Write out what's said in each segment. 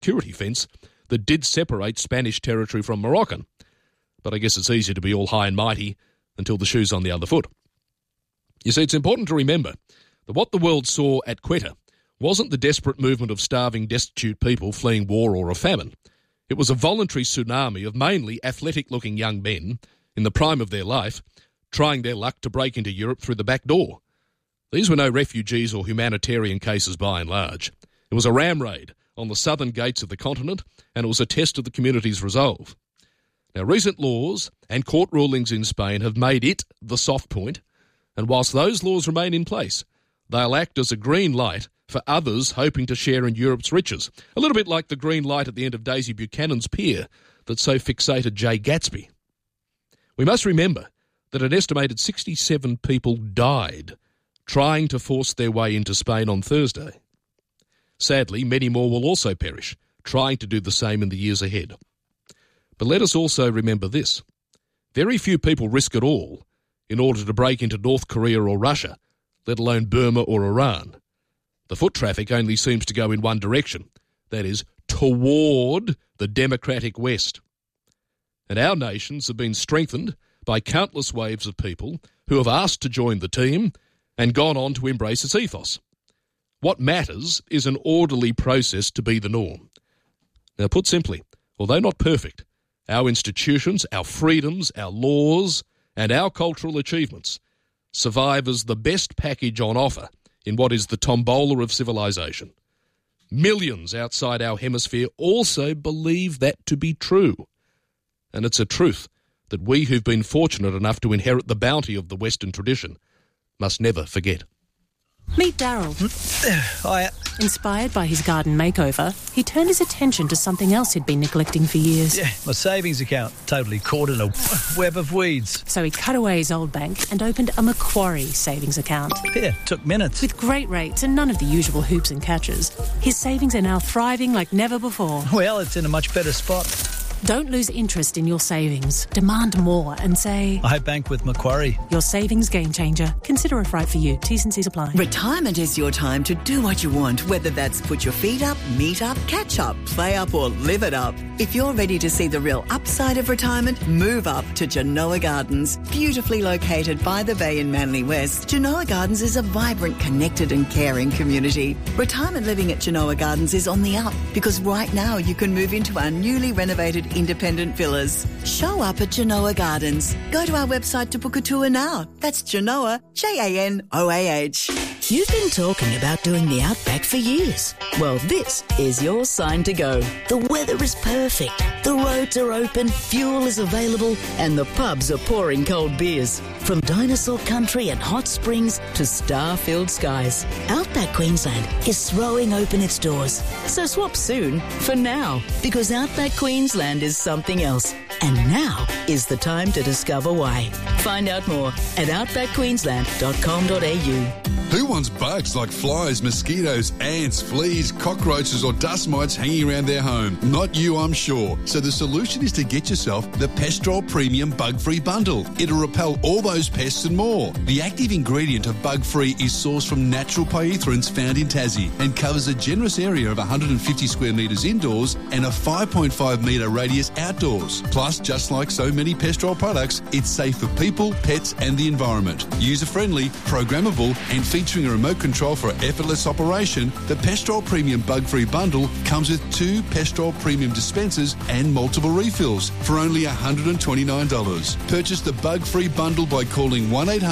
security fence that did separate Spanish territory from Moroccan. But I guess it's easier to be all high and mighty until the shoe's on the other foot. You see, it's important to remember that what the world saw at Quetta wasn't the desperate movement of starving, destitute people fleeing war or a famine. It was a voluntary tsunami of mainly athletic-looking young men in the prime of their life trying their luck to break into Europe through the back door. These were no refugees or humanitarian cases by and large. It was a ram raid on the southern gates of the continent, and it was a test of the community's resolve. Now, recent laws and court rulings in Spain have made it the soft point, and whilst those laws remain in place, they'll act as a green light for others hoping to share in Europe's riches. A little bit like the green light at the end of Daisy Buchanan's pier that so fixated Jay Gatsby. We must remember that an estimated 67 people died trying to force their way into Spain on Thursday. Sadly, many more will also perish, trying to do the same in the years ahead. But let us also remember this. Very few people risk it all in order to break into North Korea or Russia, let alone Burma or Iran. The foot traffic only seems to go in one direction, that is, toward the democratic West. And our nations have been strengthened by countless waves of people who have asked to join the team and gone on to embrace its ethos. What matters is an orderly process to be the norm. Now, put simply, although not perfect, our institutions, our freedoms, our laws, and our cultural achievements survive as the best package on offer in what is the tombola of civilization. Millions outside our hemisphere also believe that to be true. And it's a truth that we who've been fortunate enough to inherit the bounty of the Western tradition must never forget. Meet Daryl. Hiya. Inspired by his garden makeover, he turned his attention to something else he'd been neglecting for years. Yeah, my savings account, totally caught in a web of weeds. So he cut away his old bank and opened a Macquarie savings account. Yeah, took minutes. With great rates and none of the usual hoops and catches, his savings are now thriving like never before. Well, it's in a much better spot. Don't lose interest in your savings. Demand more and say, I bank with Macquarie. Your savings game changer. Consider if right for you. T's and C's apply. Retirement is your time to do what you want, whether that's put your feet up, meet up, catch up, play up or live it up. If you're ready to see the real upside of retirement, move up to Genoa Gardens. Beautifully located by the bay in Manly West, Genoa Gardens is a vibrant, connected and caring community. Retirement living at Genoa Gardens is on the up because right now you can move into our newly renovated independent villas. Show up at Genoa Gardens. Go to our website to book a tour now. That's Genoa, Janoah. You've been talking about doing the Outback for years. Well, this is your sign to go. The weather is perfect. The roads are open, fuel is available, and the pubs are pouring cold beers. From dinosaur country and hot springs to star-filled skies, Outback Queensland is throwing open its doors. So swap soon for now, because Outback Queensland is something else. And now is the time to discover why. Find out more at outbackqueensland.com.au. Who wants bugs like flies, mosquitoes, ants, fleas, cockroaches or dust mites hanging around their home? Not you, I'm sure. So the solution is to get yourself the Pestrol Premium Bug-Free Bundle. It'll repel all those pests and more. The active ingredient of Bug-Free is sourced from natural pyrethroids found in Tassie and covers a generous area of 150 square metres indoors and a 5.5 metre radius outdoors. Plus, just like so many Pestrol products, it's safe for people, pets and the environment. User-friendly, programmable and featuring a remote control for effortless operation, the Pestrol Premium Bug-Free Bundle comes with 2 Pestrol Premium dispensers and multiple refills for only $129. Purchase the Bug-Free Bundle by calling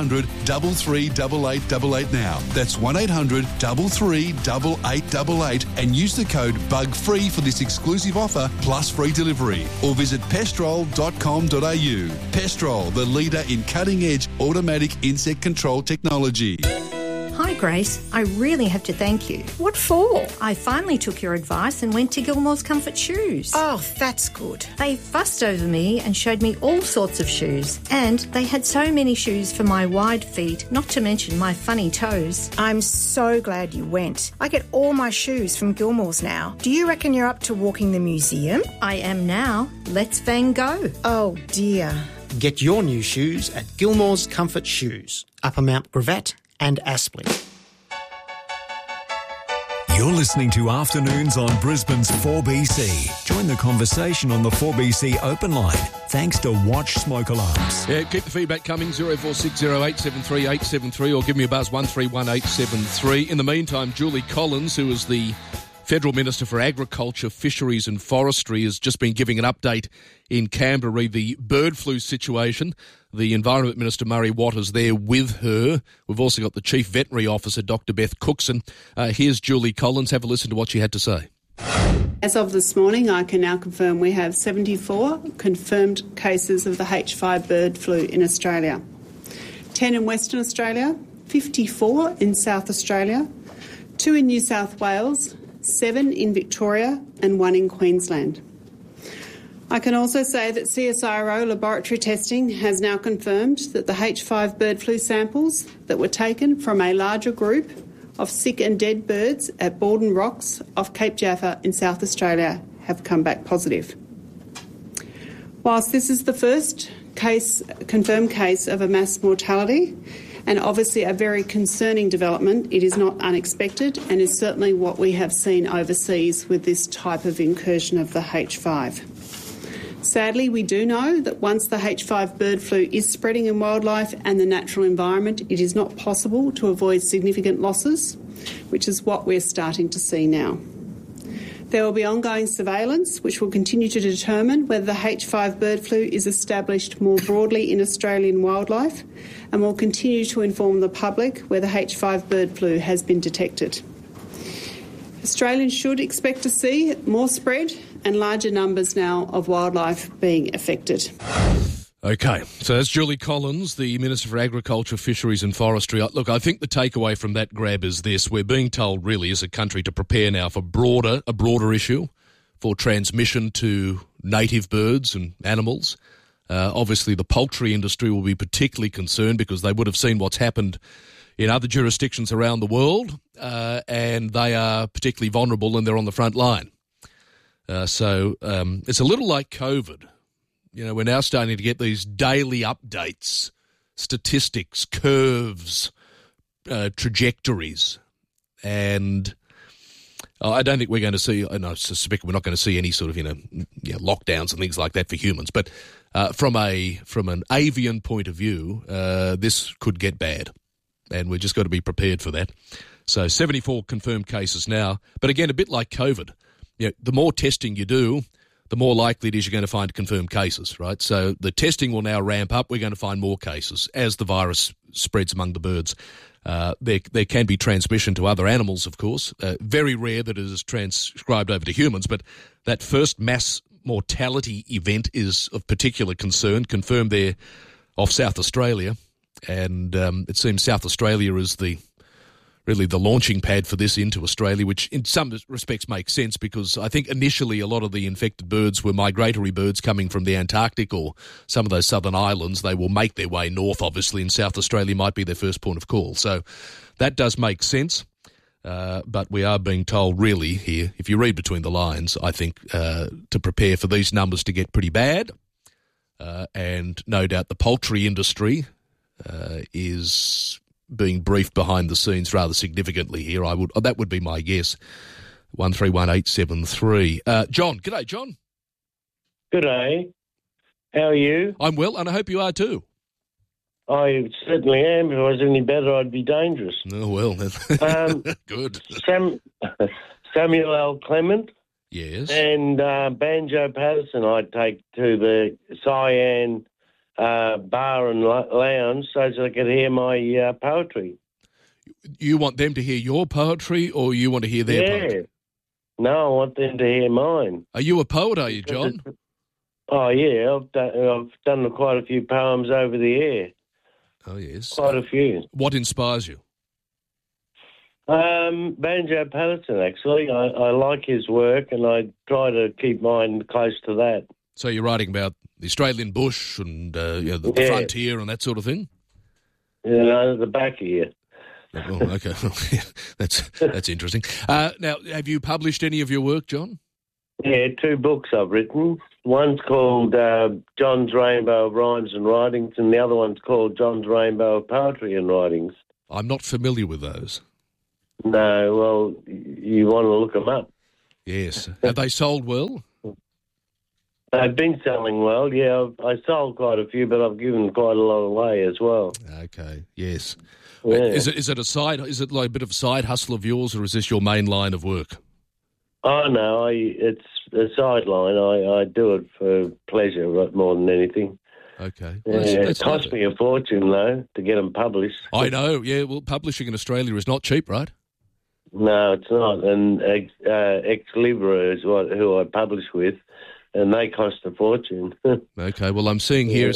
1-800-338888 now. That's 1-800-338888 and use the code BUGFREE for this exclusive offer plus free delivery. Or visit pestrol.com.au. Pestrol, the leader in cutting-edge automatic insect control technology. Hi Grace, I really have to thank you. What for? I finally took your advice and went to Gilmore's Comfort Shoes. Oh, that's good. They fussed over me and showed me all sorts of shoes. And they had so many shoes for my wide feet, not to mention my funny toes. I'm so glad you went. I get all my shoes from Gilmore's now. Do you reckon you're up to walking the museum? I am now. Let's Van Gogh. Oh dear. Get your new shoes at Gilmore's Comfort Shoes, Upper Mount Gravatt and Aspley. You're listening to Afternoons on Brisbane's 4BC. Join the conversation on the 4BC open line, thanks to Watch Smoke Alarms. Yeah, keep the feedback coming, 0460873873, or give me a buzz, 131873. In the meantime, Julie Collins, who is the Federal Minister for Agriculture, Fisheries and Forestry, has just been giving an update in Canberra re the bird flu situation. The Environment Minister, Murray Watt, is there with her. We've also got the Chief Veterinary Officer, Dr Beth Cookson. Here's Julie Collins. Have a listen to what she had to say. As of this morning, I can now confirm we have 74 confirmed cases of the H5 bird flu in Australia. 10 in Western Australia, 54 in South Australia, 2 in New South Wales, 7 in Victoria and 1 in Queensland. I can also say that CSIRO laboratory testing has now confirmed that the H5 bird flu samples that were taken from a larger group of sick and dead birds at Baldwin Rocks off Cape Jaffa in South Australia have come back positive. Whilst this is the first confirmed case of a mass mortality, and obviously a very concerning development, it is not unexpected and is certainly what we have seen overseas with this type of incursion of the H5. Sadly, we do know that once the H5 bird flu is spreading in wildlife and the natural environment, it is not possible to avoid significant losses, which is what we're starting to see now. There will be ongoing surveillance, which will continue to determine whether the H5 bird flu is established more broadly in Australian wildlife, and will continue to inform the public where the H5 bird flu has been detected. Australians should expect to see more spread and larger numbers now of wildlife being affected. OK, so that's Julie Collins, the Minister for Agriculture, Fisheries and Forestry. Look, I think the takeaway from that grab is this. We're being told really as a country to prepare now for a broader issue, for transmission to native birds and animals. Obviously, the poultry industry will be particularly concerned because they would have seen what's happened in other jurisdictions around the world, and they are particularly vulnerable and they're on the front line. So it's a little like COVID. You know, we're now starting to get these daily updates, statistics, curves, trajectories, and I don't think we're going to see, and I suspect we're not going to see any sort of, lockdowns and things like that for humans. But from an avian point of view, this could get bad, and we've just got to be prepared for that. So 74 confirmed cases now, but again, a bit like COVID. The more testing you do, the more likely it is you're going to find confirmed cases, right? So the testing will now ramp up. We're going to find more cases as the virus spreads among the birds. There can be transmission to other animals, of course. Very rare that it is transcribed over to humans, but that first mass mortality event is of particular concern, confirmed there off South Australia. And it seems South Australia is really the launching pad for this into Australia, which in some respects makes sense because I think initially a lot of the infected birds were migratory birds coming from the Antarctic or some of those southern islands. They will make their way north, obviously, and South Australia might be their first point of call. So that does make sense, but we are being told really here, if you read between the lines, I think, to prepare for these numbers to get pretty bad, and no doubt the poultry industry is being briefed behind the scenes rather significantly here. That would be my guess. 131873. John, g'day, John. G'day. How are you? I'm well, and I hope you are too. I certainly am. If I was any better, I'd be dangerous. Oh, well. Good. Samuel L. Clement. Yes. And Banjo Patterson I'd take to the Cyan bar and lounge so that I could hear my poetry. You want them to hear your poetry or you want to hear their poetry? No, I want them to hear mine. Are you a poet, are you, John? Oh, yeah. I've done quite a few poems over the air. Oh, yes. Quite a few. What inspires you? Banjo Patterson, actually. I like his work and I try to keep mine close to that. So you're writing about the Australian bush and the frontier and that sort of thing? The back here. Oh, okay. That's interesting. Now, have you published any of your work, John? Yeah, 2 books I've written. One's called John's Rainbow of Rhymes and Writings, and the other one's called John's Rainbow of Poetry and Writings. I'm not familiar with those. No, well, you want to look them up. Yes. Have they sold well? They've been selling well, yeah. I sold quite a few, but I've given quite a lot away as well. Okay, yes. Yeah. Is it like a bit of a side hustle of yours, or is this your main line of work? Oh, no, it's a sideline. I do it for pleasure more than anything. Okay. Yeah, it cost me a fortune, though, to get them published. I know, yeah. Well, publishing in Australia is not cheap, right? No, it's not. And Ex Libra is who I publish with, and they cost a fortune. Okay, well, I'm seeing here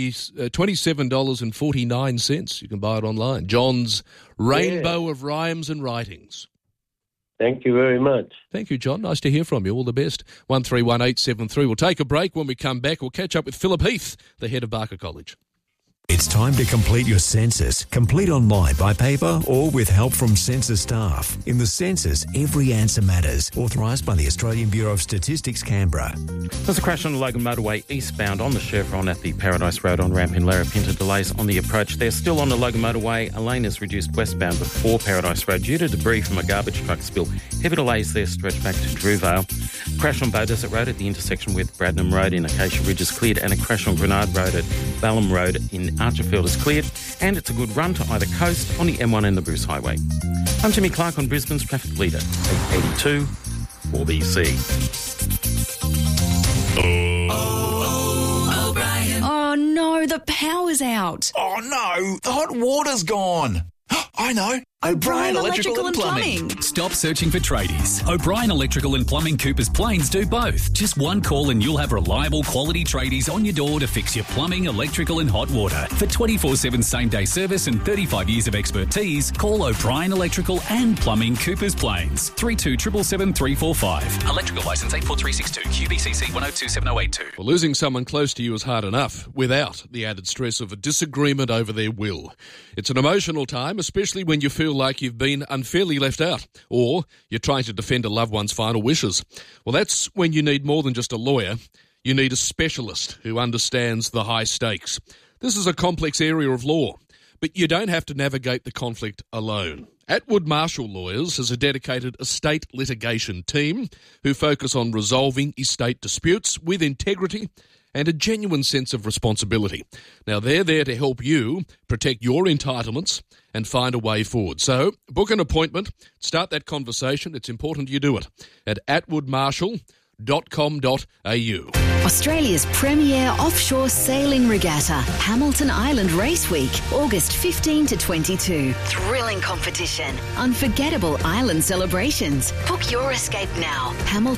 $27.49. You can buy it online. John's Rainbow of Rhymes and Writings. Thank you very much. Thank you, John. Nice to hear from you. All the best. 131873. We'll take a break. When we come back, we'll catch up with Philip Heath, the head of Barker College. It's time to complete your census. Complete online, by paper, or with help from census staff. In the census, every answer matters. Authorised by the Australian Bureau of Statistics, Canberra. There's a crash on the Logan Motorway eastbound on the Chevron at the Paradise Road on-ramp in Larapinta. Delays on the approach. They're still on the Logan Motorway. A lane is reduced westbound before Paradise Road due to debris from a garbage truck spill. Heavy delays there stretch back to Drewvale. Crash on Beaudesert Road at the intersection with Bradnam Road in Acacia Ridge is cleared, and a crash on Grenard Road at Balham Road in Archerfield is cleared, and it's a good run to either coast on the M1 and the Bruce Highway. I'm Jimmy Clark on Brisbane's traffic leader, 882 4BC. Oh no, the power's out. Oh no, the hot water's gone. I know. O'Brien Electrical and Plumbing. Stop searching for tradies. O'Brien Electrical and Plumbing Coopers Plains do both. Just one call and you'll have reliable quality tradies on your door to fix your plumbing, electrical and hot water. For 24/7 same-day service and 35 years of expertise, call O'Brien Electrical and Plumbing Coopers Plains. 3277 345. Electrical licence 84362. QBCC 1027082. Well, losing someone close to you is hard enough without the added stress of a disagreement over their will. It's an emotional time, especially when you feel like you've been unfairly left out, or you're trying to defend a loved one's final wishes. Well, that's when you need more than just a lawyer. You need a specialist who understands the high stakes. This is a complex area of law, but you don't have to navigate the conflict alone. Atwood Marshall Lawyers has a dedicated estate litigation team who focus on resolving estate disputes with integrity and a genuine sense of responsibility. Now, they're there to help you protect your entitlements and find a way forward. So, book an appointment, start that conversation. It's important you do it at atwoodmarshall.com.au. Australia's premier offshore sailing regatta, Hamilton Island Race Week, August 15 to 22. Thrilling competition, unforgettable island celebrations. Book your escape now.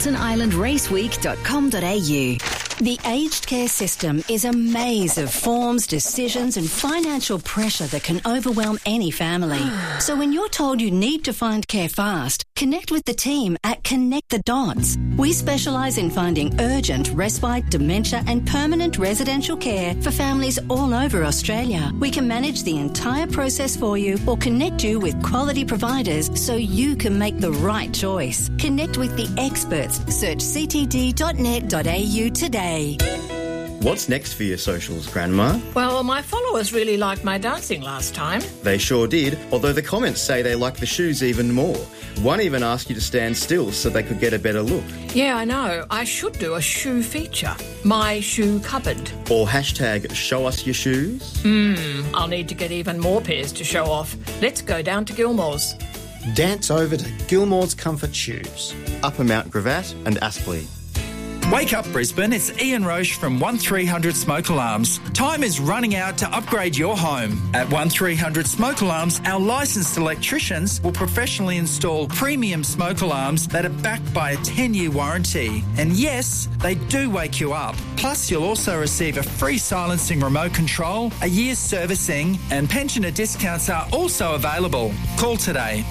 HamiltonIslandRaceweek.com.au. The aged care system is a maze of forms, decisions and financial pressure that can overwhelm any family. So when you're told you need to find care fast, connect with the team at Connect the Dots. We specialise in finding urgent, respite, dementia and permanent residential care for families all over Australia. We can manage the entire process for you or connect you with quality providers so you can make the right choice. Connect with the experts. Search ctd.net.au today. What's next for your socials, Grandma? Well, my followers really liked my dancing last time. They sure did, although the comments say they like the shoes even more. One even asked you to stand still so they could get a better look. Yeah, I know. I should do a shoe feature. My shoe cupboard. Or hashtag show us your shoes. I'll need to get even more pairs to show off. Let's go down to Gilmore's. Dance over to Gilmore's Comfort Shoes. Upper Mount Gravatt and Aspley. Wake up, Brisbane. It's Ian Roche from 1300 Smoke Alarms. Time is running out to upgrade your home. At 1300 Smoke Alarms, our licensed electricians will professionally install premium smoke alarms that are backed by a 10-year warranty. And yes, they do wake you up. Plus, you'll also receive a free silencing remote control, a year's servicing, and pensioner discounts are also available. Call today.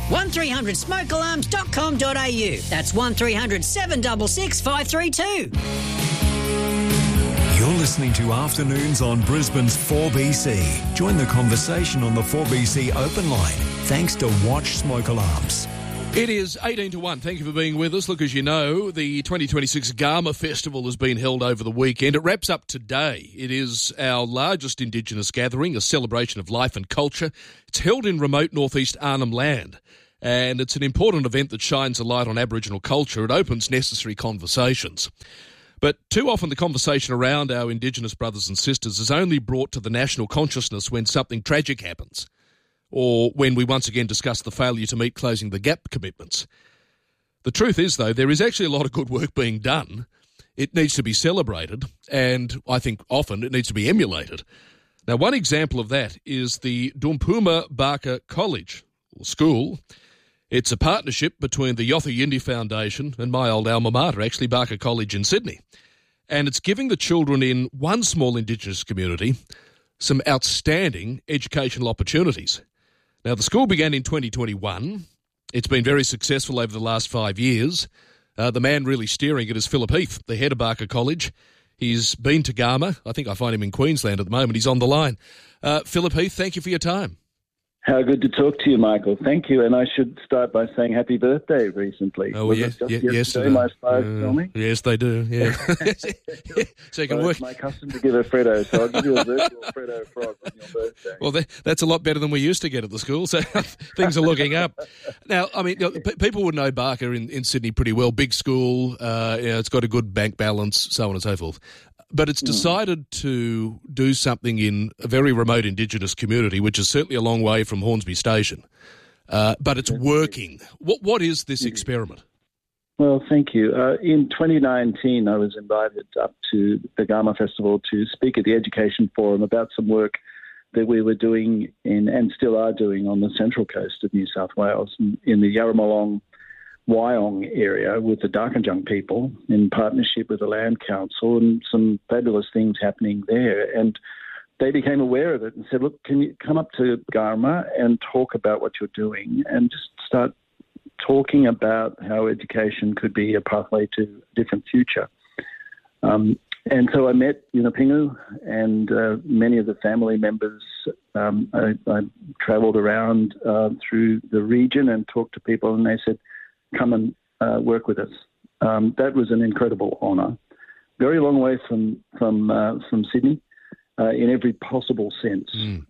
1300smokealarms.com.au. That's 1300 766 532. You're listening to Afternoons on Brisbane's 4BC. Join the conversation on the 4BC open line. Thanks to Watch Smoke Alarms. It is 18 to 1. Thank you for being with us. Look, as you know, the 2026 Garma Festival has been held over the weekend. It wraps up today. It is our largest Indigenous gathering, a celebration of life and culture. It's held in remote northeast Arnhem Land. and it's an important event that shines a light on Aboriginal culture. It opens necessary conversations. But too often the conversation around our Indigenous brothers and sisters is only brought to the national consciousness when something tragic happens, or when we once again discuss the failure to meet closing the gap commitments. The truth is, though, there is actually a lot of good work being done. It needs to be celebrated, and I think often it needs to be emulated. Now, one example of that is the Dumpuma Barker College, or school. It's a partnership between the Yothu Yindi Foundation and my old alma mater, actually Barker College in Sydney. And it's giving the children in one small Indigenous community some outstanding educational opportunities. Now, the school began in 2021. It's been very successful over the last 5 years. The man really steering it is Philip Heath, the head of Barker College. He's been to Garma. I think I find him in Queensland at the moment. He's on the line. Philip Heath, thank you for your time. How good to talk to you, Michael. Thank you. And I should start by saying happy birthday recently. Oh, yes. Yes, my spies tell me? Yes, they do. Yeah. So you can work. It's my custom to give a Freddo, so I'll give you a virtual Freddo frog on your birthday. Well, that's a lot better than we used to get at the school, so things are looking up. Now, I mean, people would know Barker in Sydney pretty well. Big school, it's got a good bank balance, so on and so forth. But it's decided to do something in a very remote Indigenous community, which is certainly a long way from Hornsby Station. But it's working. What is this experiment? Well, thank you. In 2019, I was invited up to the Garma Festival to speak at the Education Forum about some work that we were doing and still are doing on the central coast of New South Wales, in the Yarramalong Wyong area with the Darkinjung people in partnership with the Land Council, and some fabulous things happening there. And they became aware of it and said, look, can you come up to Garma and talk about what you're doing and just start talking about how education could be a pathway to a different future. And so I met Yunupingu and many of the family members. I travelled around through the region and talked to people, and they said, come and work with us. That was an incredible honour. Very long way from Sydney in every possible sense.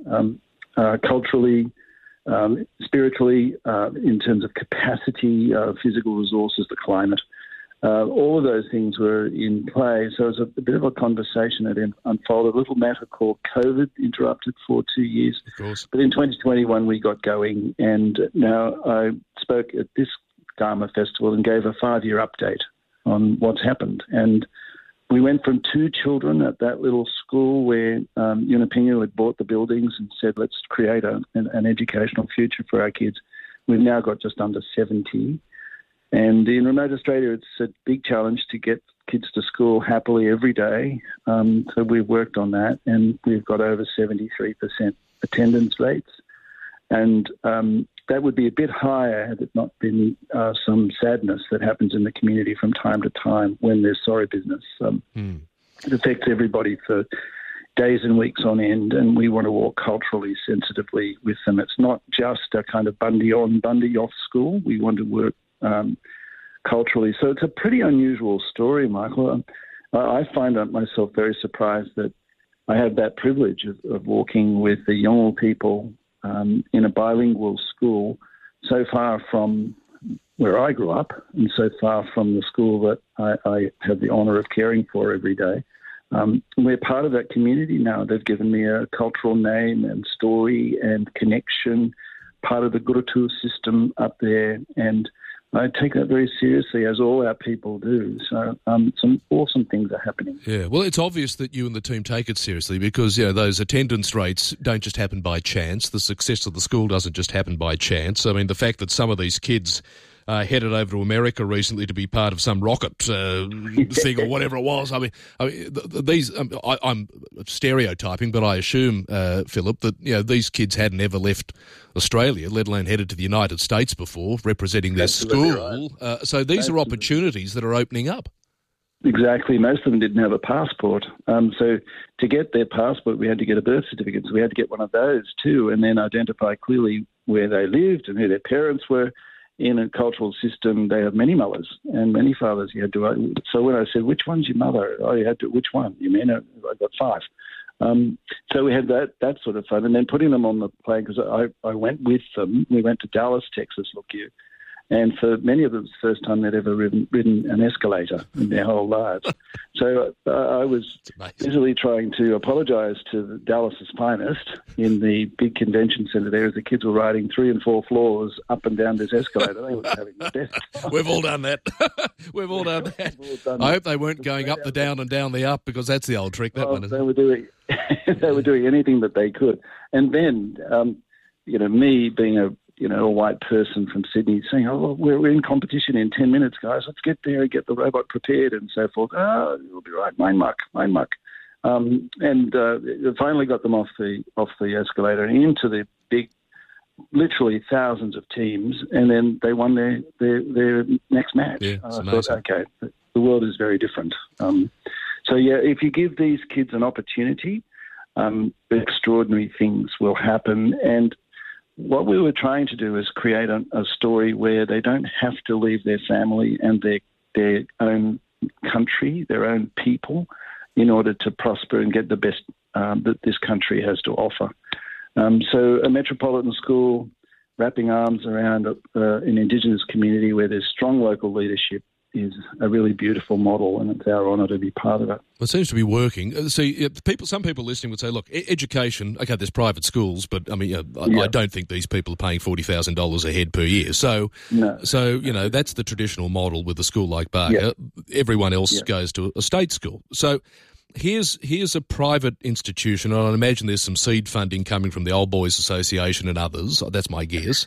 Culturally, spiritually, in terms of capacity, physical resources, the climate. All of those things were in play. So it was a bit of a conversation that unfolded. A little matter called COVID interrupted for 2 years. Of course. But in 2021 we got going, and now I spoke at this Garma Festival and gave a 5-year update on what's happened. And we went from 2 children at that little school where Yunupingu had bought the buildings and said, let's create an educational future for our kids. We've now got just under 70. And in remote Australia, it's a big challenge to get kids to school happily every day. So we've worked on that, and we've got over 73% attendance rates. And that would be a bit higher had it not been some sadness that happens in the community from time to time when there's sorry business. It affects everybody for days and weeks on end, and we want to walk culturally sensitively with them. It's not just a kind of Bundy on, Bundy off school. We want to work culturally. So it's a pretty unusual story, Michael. I find myself very surprised that I have that privilege of walking with the Yolngu people in a bilingual school, so far from where I grew up and so far from the school that I have the honour of caring for every day. We're part of that community now. They've given me a cultural name and story and connection, part of the Gurutu system up there, and I take that very seriously, as all our people do. So some awesome things are happening. Yeah, well, it's obvious that you and the team take it seriously because, those attendance rates don't just happen by chance. The success of the school doesn't just happen by chance. I mean, the fact that some of these kids headed over to America recently to be part of some rocket thing or whatever it was. I mean, these. I'm stereotyping, but I assume, Philip, that these kids hadn't ever left Australia, let alone headed to the United States before, representing their school. Right. So these are opportunities that are opening up. Exactly. Most of them didn't have a passport. So to get their passport, we had to get a birth certificate. So we had to get one of those too, and then identify clearly where they lived and who their parents were. In a cultural system, they have many mothers and many fathers. So when I said, which one's your mother? Oh, you had to, which one? You mean, I got 5. So we had that sort of fun, and then putting them on the plane, because I went with them. We went to Dallas, Texas, look you. And for many of them, it was the first time they'd ever ridden an escalator in their whole lives. So I was busily trying to apologise to Dallas's finest in the big convention centre there as the kids were riding 3 and 4 floors up and down this escalator. They were having the best. We've all done that. We've all done that. I hope they weren't going up the down and down the up, because that's the old trick, that one, isn't they were doing They were doing anything that they could. And then, me being a white person from Sydney saying, we're in competition in 10 minutes, guys. Let's get there and get the robot prepared and so forth. Oh, you'll be right. Mine muck. Finally got them off the escalator and into the big, literally thousands of teams, and then they won their next match. Yeah, I thought, okay, the world is very different. If you give these kids an opportunity, extraordinary things will happen. And what we were trying to do is create a story where they don't have to leave their family and their own country, their own people, in order to prosper and get the best that this country has to offer. So a metropolitan school wrapping arms around an Indigenous community where there's strong local leadership is a really beautiful model, and it's our honour to be part of it. Well, it seems to be working. See, some people listening would say, look, education, okay, there's private schools, but I mean, I don't think these people are paying $40,000 a head per year. So that's the traditional model with a school like Barker. Yeah. Everyone else goes to a state school. So here's a private institution, and I imagine there's some seed funding coming from the Old Boys Association and others. That's my guess.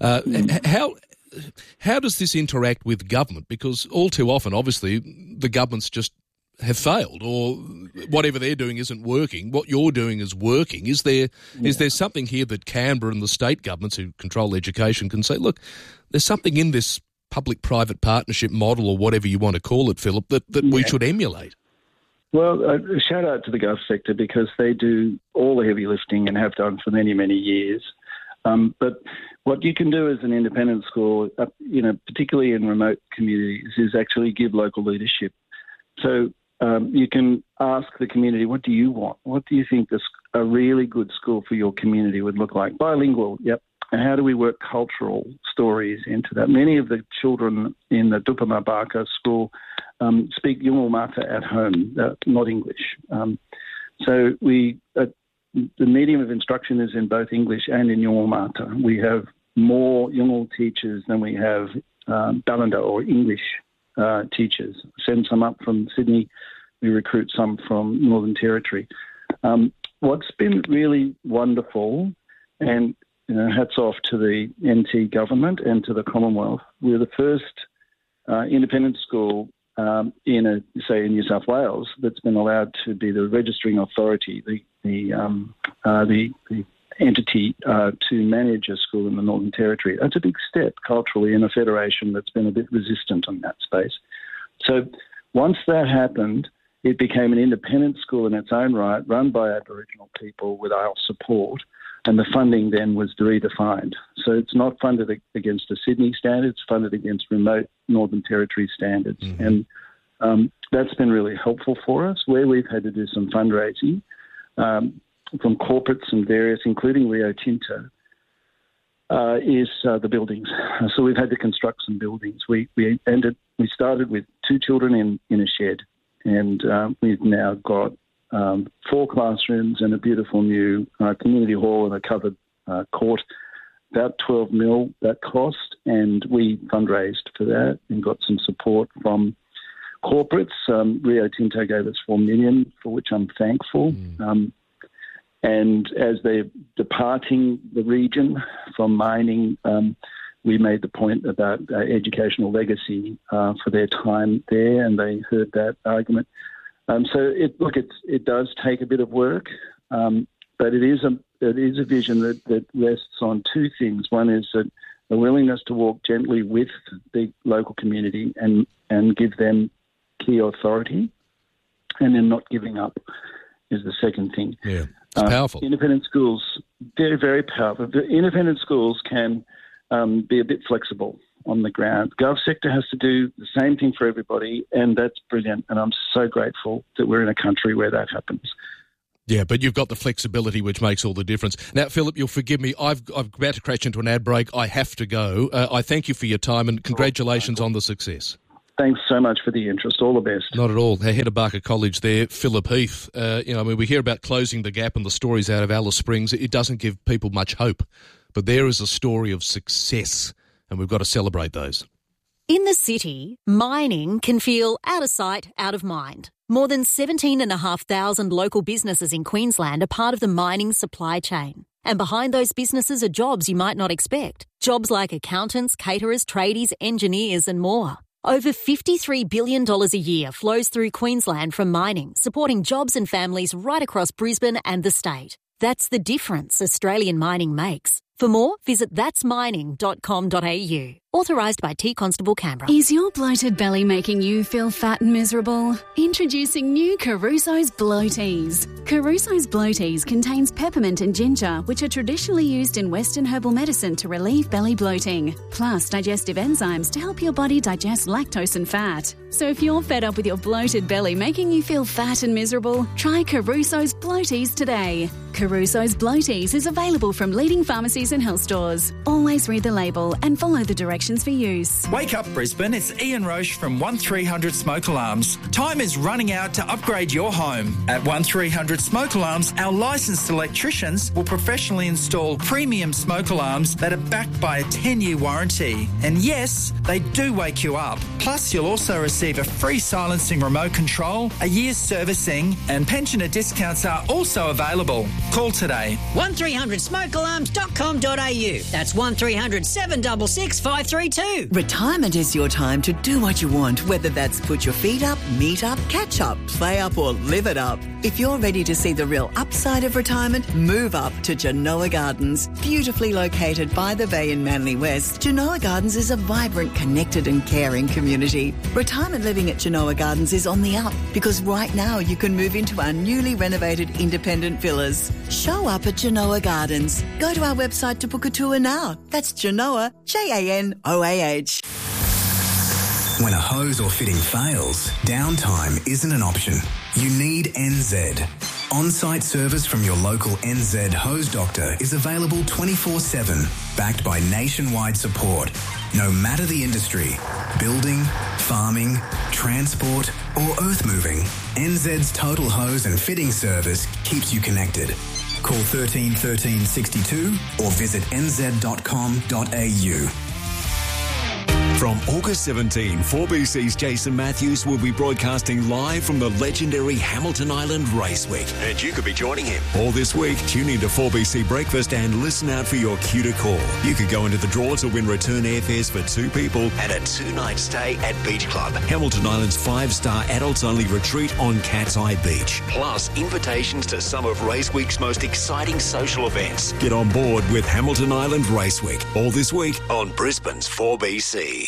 How does this interact with government? Because all too often, obviously, the governments just have failed, or whatever they're doing isn't working. What you're doing is working. Is there something here that Canberra and the state governments who control education can say, look, there's something in this public-private partnership model, or whatever you want to call it, Philip, that we should emulate? Well, a shout out to the gov sector, because they do all the heavy lifting and have done for many, many years. But what you can do as an independent school, particularly in remote communities, is actually give local leadership. So you can ask the community, what do you want? What do you think a really good school for your community would look like? Bilingual, yep. And how do we work cultural stories into that? Many of the children in the Dupama Barker school speak Yolngu Matha at home, not English. So the medium of instruction is in both English and in Yolngu Matha. We have more Yolngu teachers than we have Balanda or English teachers. Send some up from Sydney. We recruit some from Northern Territory. What's been really wonderful, and hats off to the NT government and to the Commonwealth, we're the first independent school in New South Wales that's been allowed to be the registering authority, the entity to manage a school in the Northern Territory. That's a big step culturally in a federation that's been a bit resistant on that space. So once that happened, it became an independent school in its own right, run by Aboriginal people with our support, and the funding then was redefined. So it's not funded against a Sydney standard, it's funded against remote Northern Territory standards. Mm-hmm. And that's been really helpful for us, where we've had to do some fundraising from corporates and various, including Rio Tinto, is the buildings. So we've had to construct some buildings. We started with 2 children in a shed, and we've now got 4 classrooms and a beautiful new community hall and a covered court. About 12 mil that cost, and we fundraised for that and got some support from corporates. Rio Tinto gave us $4 million, for which I'm thankful. And as they're departing the region from mining, we made the point about educational legacy for their time there, and they heard that argument. So it does take a bit of work, but it is a vision that rests on 2 things. One is that a willingness to walk gently with the local community and give them key authority, and then not giving up is the second thing. Yeah, it's powerful. Independent schools, they're very powerful. The independent schools can be a bit flexible on the ground. The gov sector has to do the same thing for everybody, and that's brilliant. And I'm so grateful that we're in a country where that happens. Yeah, but you've got the flexibility which makes all the difference. Now, Philip, you'll forgive me. I'm about to crash into an ad break. I have to go. I thank you for your time and congratulations on the success. Thanks so much for the interest. All the best. Not at all. Our head of Barker College there, Philip Heath. We hear about closing the gap and the stories out of Alice Springs. It doesn't give people much hope. But there is a story of success, and we've got to celebrate those. In the city, mining can feel out of sight, out of mind. More than 17,500 local businesses in Queensland are part of the mining supply chain. And behind those businesses are jobs you might not expect. Jobs like accountants, caterers, tradies, engineers and more. Over $53 billion a year flows through Queensland from mining, supporting jobs and families right across Brisbane and the state. That's the difference Australian mining makes. For more, visit thatsmining.com.au. Authorised by T Constable Canberra. Is your bloated belly making you feel fat and miserable? Introducing new Caruso's Bloaties. Caruso's Bloaties contains peppermint and ginger, which are traditionally used in Western herbal medicine to relieve belly bloating, plus digestive enzymes to help your body digest lactose and fat. So if you're fed up with your bloated belly making you feel fat and miserable, try Caruso's Bloaties today. Caruso's Bloaties is available from leading pharmacies and health stores. Always read the label and follow the directions for use. Wake up, Brisbane. It's Ian Roche from 1300 Smoke Alarms. Time is running out to upgrade your home. At 1300 Smoke Alarms, our licensed electricians will professionally install premium smoke alarms that are backed by a 10-year warranty. And yes, they do wake you up. Plus, you'll also receive a free silencing remote control, a year's servicing, and pensioner discounts are also available. Call today. 1300smokealarms.com.au. That's 1300 766 532. Retirement is your time to do what you want, whether that's put your feet up, meet up, catch up, play up or live it up. If you're ready to see the real upside of retirement, move up to Genoa Gardens. Beautifully located by the bay in Manly West, Genoa Gardens is a vibrant, connected and caring community. Retirement living at Genoa Gardens is on the up because right now you can move into our newly renovated independent villas. Show up at Genoa Gardens. Go to our website to book a tour now. That's Genoa, Janoah. When a hose or fitting fails, downtime isn't an option. You need NZ. On-site service from your local NZ hose doctor is available 24/7, backed by nationwide support. No matter the industry, building, farming, transport or earth moving, NZ's total hose and fitting service keeps you connected. Call 13 13 62 or visit nz.com.au. From August 17, 4BC's Jason Matthews will be broadcasting live from the legendary Hamilton Island Race Week. And you could be joining him. All this week, tune in to 4BC Breakfast and listen out for your cue to call. You could go into the draw to win return airfares for 2 people and a 2-night stay at Beach Club, Hamilton Island's 5-star adults-only retreat on Cat's Eye Beach. Plus, invitations to some of Race Week's most exciting social events. Get on board with Hamilton Island Race Week. All this week on Brisbane's 4BC.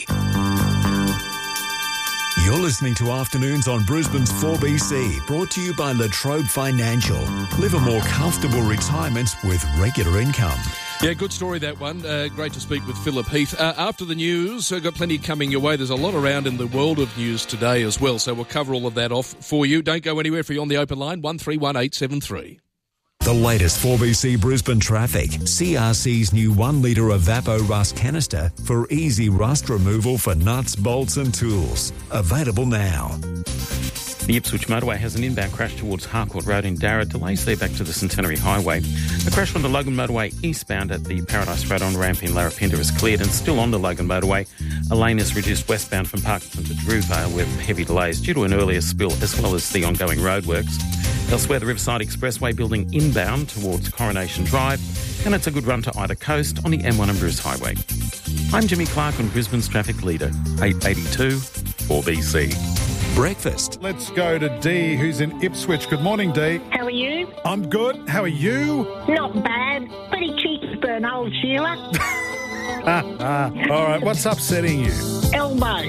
You're listening to Afternoons on Brisbane's 4BC, brought to you by La Trobe Financial. Live a more comfortable retirement with regular income. Yeah, good story, that one. Great to speak with Philip Heath. After the news, got plenty coming your way. There's a lot around in the world of news today as well, so we'll cover all of that off for you. Don't go anywhere if you're on the open line, 131873. The latest 4BC Brisbane traffic. CRC's new 1 litre Evappo Rust canister for easy rust removal for nuts, bolts and tools. Available now. The Ipswich motorway has an inbound crash towards Harcourt Road in Darra. Delays there back to the Centenary Highway. The crash on the Logan motorway eastbound at the Paradise Road on ramp in Larapinta is cleared, and still on the Logan motorway, a lane is reduced westbound from Parkinson to Drewvale with heavy delays due to an earlier spill as well as the ongoing roadworks. Elsewhere, the Riverside Expressway building inbound towards Coronation Drive, and it's a good run to either coast on the M1 and Bruce Highway. I'm Jimmy Clark on Brisbane's traffic leader, 882 4BC. Breakfast. Let's go to Dee, who's in Ipswich. Good morning, Dee. How are you? I'm good. How are you? Not bad. Pretty cheeky for an old Sheila. All right, what's upsetting you? Elbows.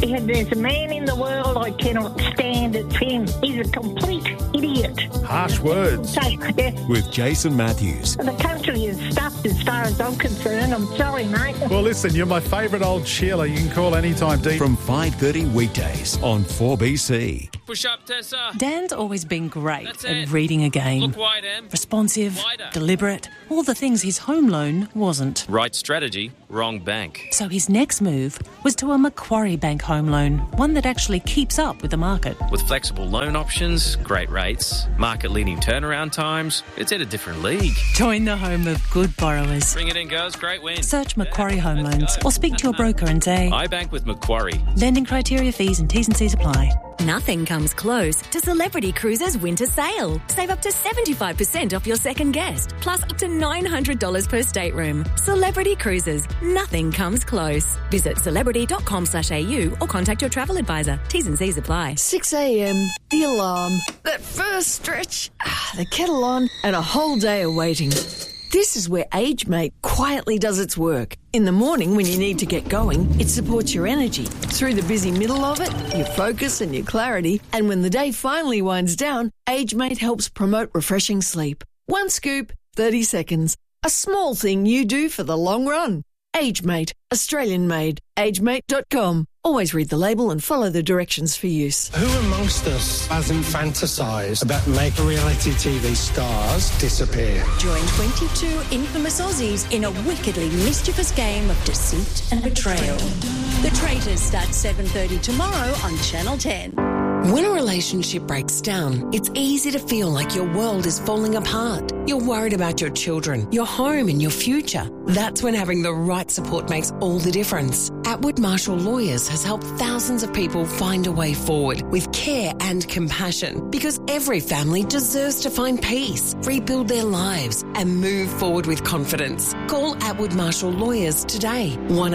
There's a man in the world I cannot stand. It's him. He's a complete idiot. Harsh words. With Jason Matthews. The country is stuffed as far as I'm concerned. I'm sorry, mate. Well, listen, you're my favourite old Sheila. You can call anytime, Dee. From 5:30 weekdays on 4BC. Push up, Tessa. Dan's always been great at reading a game. Look wide, Em. Responsive, Wider. deliberate, all the things his home loan wasn't. Right strategy, wrong bank. So his next move was to a Macquarie Bank home loan, one that actually keeps up with the market. With flexible loan options, great rates, market-leading turnaround times, it's in a different league. Join the home of good borrowers. Bring it in, girls. Great win. Search Macquarie Home Loans or speak to your broker and say, I bank with Macquarie. Lending criteria, fees and T's and C's apply. Nothing comes close to Celebrity Cruises' winter sale. Save up to 75% off your second guest, plus up to $900 per stateroom. Celebrity Cruises. Nothing comes close. Visit celebrity.com/au or contact your travel advisor. T's and C's apply. 6 a.m, the alarm, that first stretch, the kettle on, and a whole day of waiting. This is where AgeMate quietly does its work. In the morning when you need to get going, it supports your energy. Through the busy middle of it, your focus and your clarity. And when the day finally winds down, AgeMate helps promote refreshing sleep. One scoop, 30 seconds. A small thing you do for the long run. AgeMate, Australian made. AgeMate.com. Always read the label and follow the directions for use. Who amongst us hasn't fantasised about making reality TV stars disappear? Join 22 infamous Aussies in a wickedly mischievous game of deceit and betrayal. The Traitors starts 7:30 tomorrow on Channel 10. When a relationship breaks down, it's easy to feel like your world is falling apart. You're worried about your children, your home and your future. That's when having the right support makes all the difference. Atwood Marshall Lawyers has helped thousands of people find a way forward with care and compassion, because every family deserves to find peace, rebuild their lives and move forward with confidence. Call Atwood Marshall Lawyers today,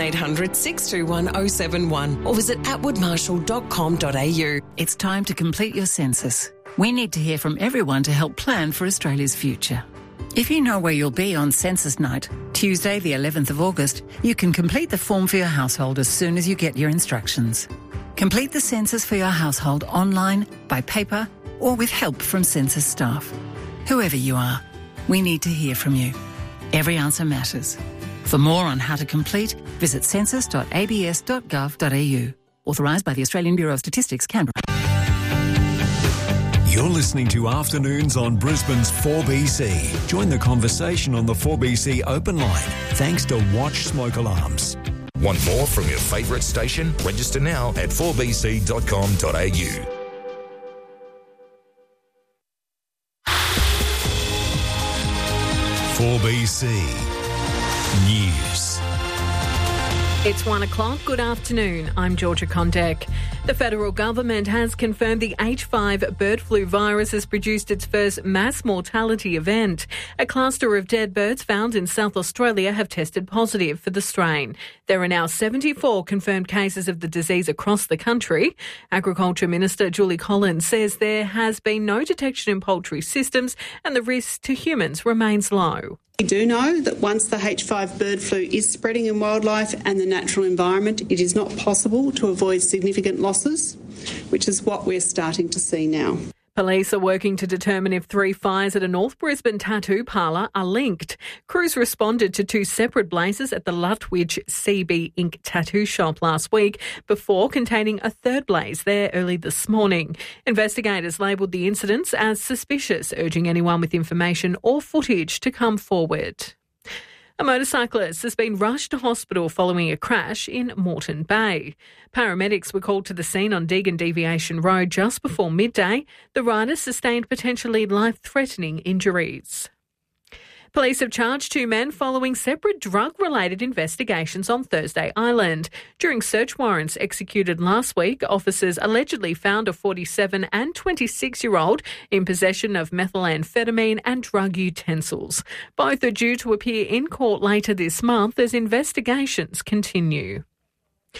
1-800-621-071 or visit atwoodmarshall.com.au. It's time to complete your census. We need to hear from everyone to help plan for Australia's future. If you know where you'll be on census night, Tuesday the 11th of August, you can complete the form for your household as soon as you get your instructions. Complete the census for your household online, by paper, or with help from census staff. Whoever you are, we need to hear from you. Every answer matters. For more on how to complete, visit census.abs.gov.au. Authorised by the Australian Bureau of Statistics, Canberra. You're listening to Afternoons on Brisbane's 4BC. Join the conversation on the 4BC open line, thanks to Watch Smoke Alarms. Want more from your favourite station? Register now at 4bc.com.au. News. It's 1 o'clock. Good afternoon. I'm Georgia Condek. The federal government has confirmed the H5 bird flu virus has produced its first mass mortality event. A cluster of dead birds found in South Australia have tested positive for the strain. There are now 74 confirmed cases of the disease across the country. Agriculture Minister Julie Collins says there has been no detection in poultry systems and the risk to humans remains low. We do know that once the H5 bird flu is spreading in wildlife and the natural environment, it is not possible to avoid significant losses, which is what we're starting to see now. Police are working to determine if 3 fires at a North Brisbane tattoo parlour are linked. Crews responded to 2 separate blazes at the Lutwidge CB Ink tattoo shop last week before containing a third blaze there early this morning. Investigators labelled the incidents as suspicious, urging anyone with information or footage to come forward. A motorcyclist has been rushed to hospital following a crash in Moreton Bay. Paramedics were called to the scene on Deagon Deviation Road just before midday. The rider sustained potentially life-threatening injuries. Police have charged 2 men following separate drug-related investigations on Thursday Island. During search warrants executed last week, officers allegedly found a 47 and 26-year-old in possession of methamphetamine and drug utensils. Both are due to appear in court later this month as investigations continue.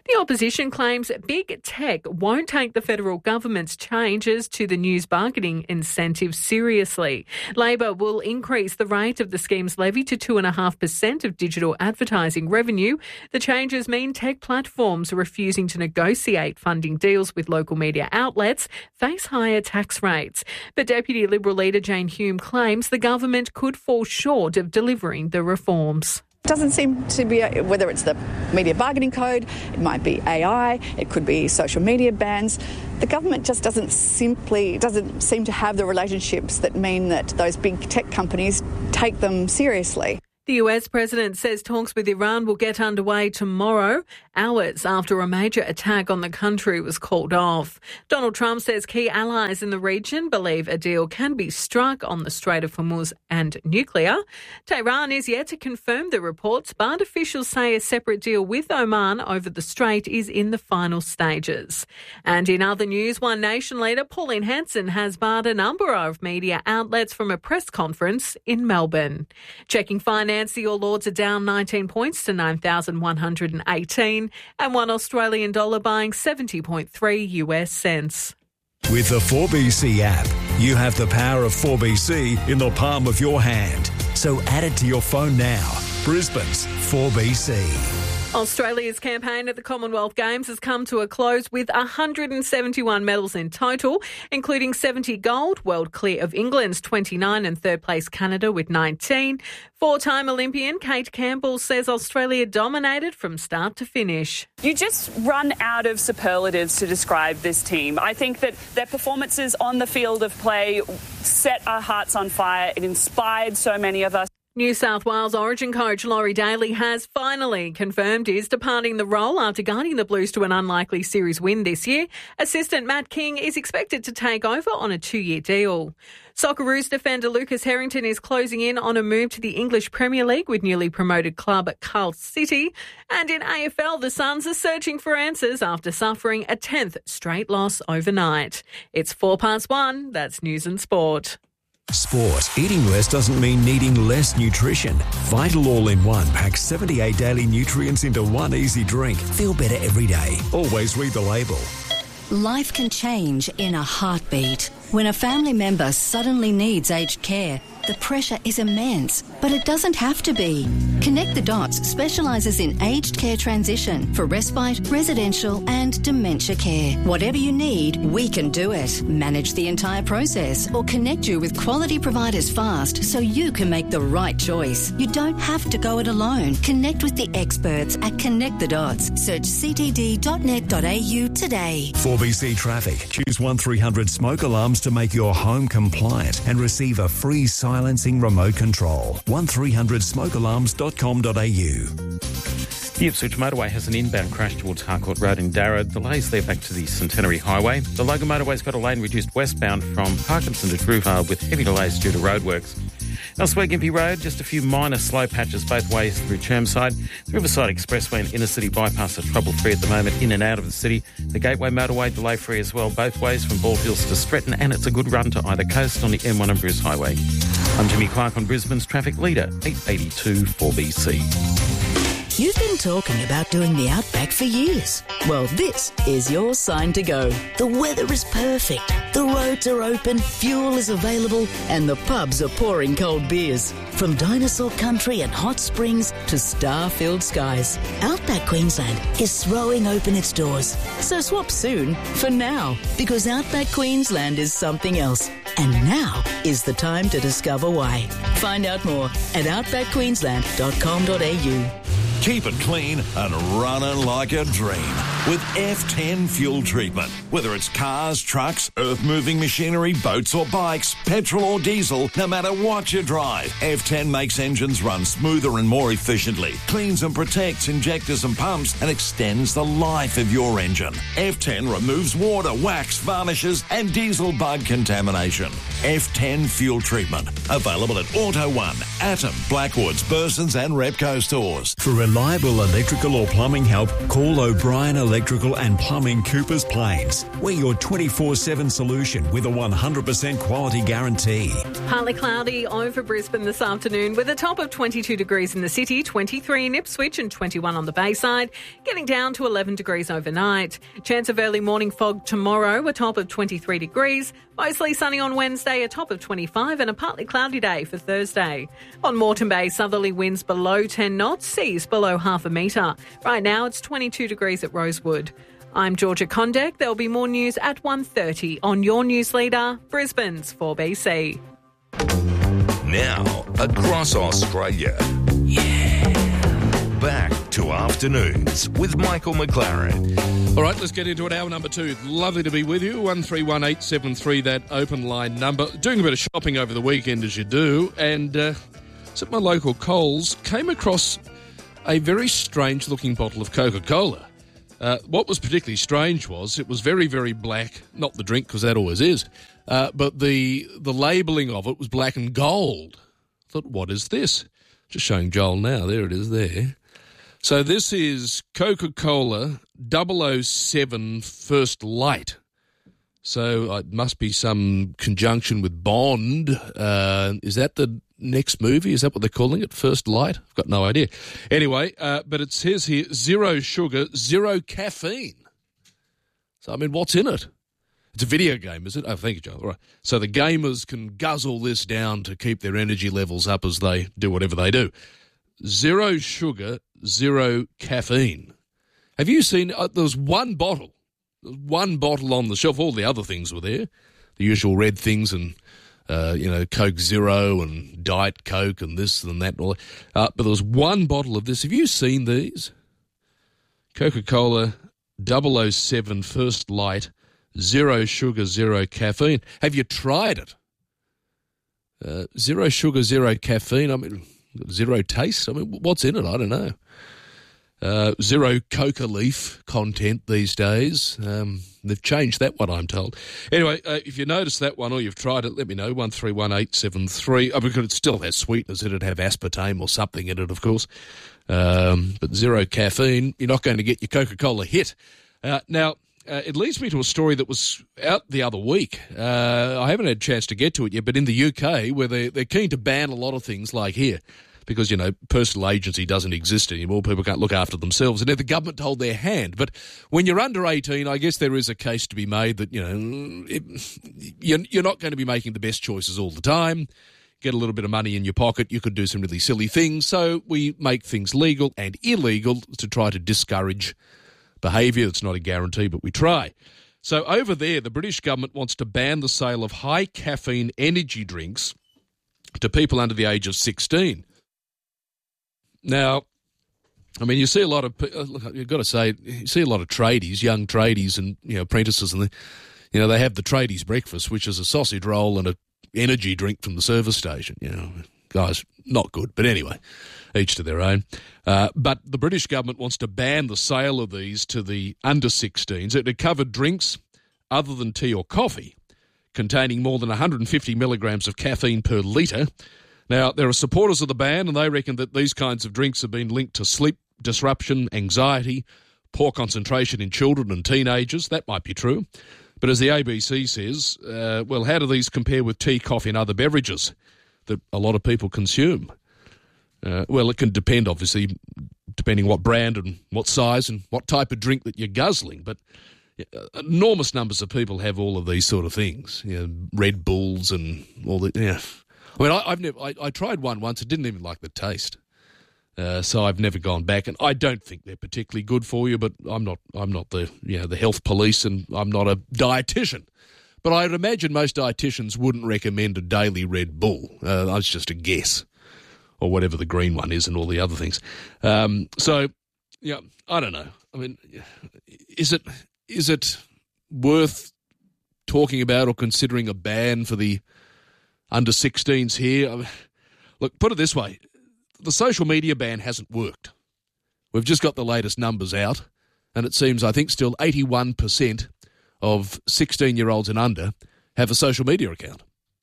The opposition claims big tech won't take the federal government's changes to the news bargaining incentive seriously. Labor will increase the rate of the scheme's levy to 2.5% of digital advertising revenue. The changes mean tech platforms refusing to negotiate funding deals with local media outlets face higher tax rates. But Deputy Liberal leader Jane Hume claims the government could fall short of delivering the reforms. Doesn't seem to be, whether it's the media bargaining code, it might be AI, it could be social media bans. The government just doesn't seem to have the relationships that mean that those big tech companies take them seriously. The US president says talks with Iran will get underway tomorrow, hours after a major attack on the country was called off. Donald Trump says key allies in the region believe a deal can be struck on the Strait of Hormuz and nuclear. Tehran is yet to confirm the reports, but officials say a separate deal with Oman over the strait is in the final stages. And in other news, One Nation leader Pauline Hanson has barred a number of media outlets from a press conference in Melbourne. Checking finance, the All Ords are down 19 points to 9,118 and $1 Australian dollar buying 70.3 US cents. With the 4BC app, you have the power of 4BC in the palm of your hand. So add it to your phone now. Brisbane's 4BC. Australia's campaign at the Commonwealth Games has come to a close with 171 medals in total, including 70 gold, world clear of England's 29 and third place Canada with 19. Four-time Olympian Kate Campbell says Australia dominated from start to finish. You just run out of superlatives to describe this team. I think that their performances on the field of play set our hearts on fire. It inspired so many of us. New South Wales Origin coach Laurie Daly has finally confirmed he's departing the role after guiding the Blues to an unlikely series win this year. Assistant Matt King is expected to take over on a 2-year deal. Socceroos defender Lucas Harrington is closing in on a move to the English Premier League with newly promoted club Carl City. And in AFL, the Suns are searching for answers after suffering a 10th straight loss overnight. It's 1:04. That's News and Sport. Sport. Eating less doesn't mean needing less nutrition. Vital All-in-One packs 78 daily nutrients into one easy drink. Feel better every day. Always read the label. Life can change in a heartbeat. When a family member suddenly needs aged care, the pressure is immense, but it doesn't have to be. Connect the Dots specialises in aged care transition for respite, residential and dementia care. Whatever you need, we can do it. Manage the entire process or connect you with quality providers fast so you can make the right choice. You don't have to go it alone. Connect with the experts at Connect the Dots. Search ctd.net.au today. 4BC Traffic. Choose 1300 smoke alarms to make your home compliant and receive a free silencing remote control. 1300smokealarms.com.au. The Ipswich motorway has an inbound crash towards Harcourt Road in Darra. Delays there back to the Centenary Highway. The Logan motorway's got a lane reduced westbound from Parkinson to Drewvale with heavy delays due to roadworks. Elsewhere, Gympie Road, just a few minor slow patches both ways through Chermside. The Riverside Expressway and Inner City Bypass are trouble-free at the moment in and out of the city. The Gateway motorway delay-free as well, both ways from Bald Hills to Stretton, and it's a good run to either coast on the M1 and Bruce Highway. I'm Jimmy Clark on Brisbane's traffic leader, 882 4BC. You've been talking about doing the Outback for years. Well, this is your sign to go. The weather is perfect, the roads are open, fuel is available, and the pubs are pouring cold beers. From dinosaur country and hot springs to star-filled skies, Outback Queensland is throwing open its doors. So swap soon for now, because Outback Queensland is something else. And now is the time to discover why. Find out more at outbackqueensland.com.au. Keep it clean and running like a dream with F10 fuel treatment. Whether it's cars, trucks, earth-moving machinery, boats or bikes, petrol or diesel, no matter what you drive, F10 makes engines run smoother and more efficiently, cleans and protects injectors and pumps, and extends the life of your engine. F10 removes water, wax, varnishes and diesel bug contamination. F10 fuel treatment. Available at Auto One, Atom, Blackwoods, Burson's and Repco stores. For reliable electrical or plumbing help, call O'Brien Electric Electrical and Plumbing Coopers Plains. We're your 24/7 solution with a 100% quality guarantee. Partly cloudy over Brisbane this afternoon with a top of 22 degrees in the city, 23 in Ipswich and 21 on the Bayside, getting down to 11 degrees overnight. Chance of early morning fog tomorrow, a top of 23 degrees. Mostly sunny on Wednesday, a top of 25 and a partly cloudy day for Thursday. On Moreton Bay, southerly winds below 10 knots, seas below half a metre. Right now it's 22 degrees at Rosewood. I'm Georgia Condek. There'll be more news at 1:30 on your news leader, Brisbane's 4BC. Now, across Australia. Yeah. Back to Afternoons with Michael McLaren. All right, let's get into it. Hour number 2. Lovely to be with you. 131873, that open line number. Doing a bit of shopping over the weekend, as you do, and it's at my local Coles. Came across a very strange-looking bottle of Coca-Cola. What was particularly strange was it was very, very black. Not the drink, because that always is. But the labelling of it was black and gold. I thought, what is this? Just showing Joel now. There it is there. So this is Coca-Cola 007 First Light. So it must be some conjunction with Bond. Is that the next movie? Is that what they're calling it? First Light? I've got no idea. Anyway, but it says here, 0 sugar, 0 caffeine. So, I mean, what's in it? It's a video game, is it? Oh, thank you, Joel. All right. So the gamers can guzzle this down to keep their energy levels up as they do whatever they do. 0 sugar, 0 caffeine. Have you seen, there was one bottle on the shelf. All the other things were there, the usual red things and, Coke Zero and Diet Coke and this and that. And all that. But there was one bottle of this. Have you seen these? Coca-Cola 007 First Light, 0 sugar, 0 caffeine. Have you tried it? 0 sugar, 0 caffeine. I mean, 0 taste. I mean, what's in it? I don't know. 0 coca leaf content these days. They've changed that one, I'm told. Anyway, if you notice that one or you've tried it, let me know, 131873. Because it still has sweeteners. It'd have aspartame or something in it, of course. But 0 caffeine, you're not going to get your Coca-Cola hit. Now, it leads me to a story that was out the other week. I haven't had a chance to get to it yet, but in the UK, where they're keen to ban a lot of things like here, because, personal agency doesn't exist anymore. People can't look after themselves, and the government hold their hand. But when you're under 18, I guess there is a case to be made that, you're not going to be making the best choices all the time. Get a little bit of money in your pocket, you could do some really silly things. So we make things legal and illegal to try to discourage behaviour. It's not a guarantee, but we try. So over there, the British government wants to ban the sale of high caffeine energy drinks to people under the age of 16. Now, I mean, you see a lot of, you've got to say, you see a lot of tradies, young tradies and, apprentices, and they have the tradies breakfast, which is a sausage roll and a energy drink from the service station. Guys, not good. But anyway, each to their own. But the British government wants to ban the sale of these to the under 16s. It covered drinks other than tea or coffee containing more than 150 milligrams of caffeine per litre. Now, there are supporters of the ban, and they reckon that these kinds of drinks have been linked to sleep disruption, anxiety, poor concentration in children and teenagers. That might be true. But as the ABC says, how do these compare with tea, coffee and other beverages that a lot of people consume? It can depend, obviously, depending what brand and what size and what type of drink that you're guzzling. But enormous numbers of people have all of these sort of things, Red Bulls and all that. I mean, I tried one once. I didn't even like the taste, so I've never gone back. And I don't think they're particularly good for you. But I'm not the health police, and I'm not a dietitian. But I'd imagine most dietitians wouldn't recommend a daily Red Bull. That's just a guess, or whatever the green one is, and all the other things. I don't know. I mean, is it worth talking about or considering a ban for the under 16s here? Look, put it this way. The social media ban hasn't worked. We've just got the latest numbers out, and it seems, I think, still 81% of 16-year-olds and under have a social media account.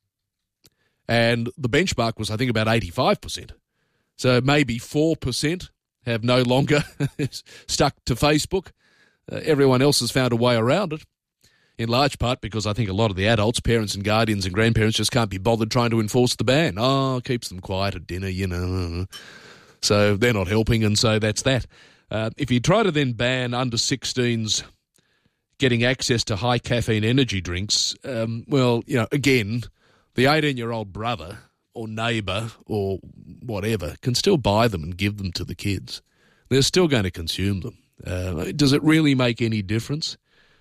And the benchmark was, I think, about 85%. So maybe 4% have no longer stuck to Facebook. Everyone else has found a way around it, in large part because I think a lot of the adults, parents and guardians and grandparents, just can't be bothered trying to enforce the ban. Oh, keeps them quiet at dinner, you know. So they're not helping, and so that's that. If you try to then ban under 16s getting access to high caffeine energy drinks, well, you know, again, the 18-year-old brother or neighbour or whatever can still buy them and give them to the kids. They're still going to consume them. Does it really make any difference?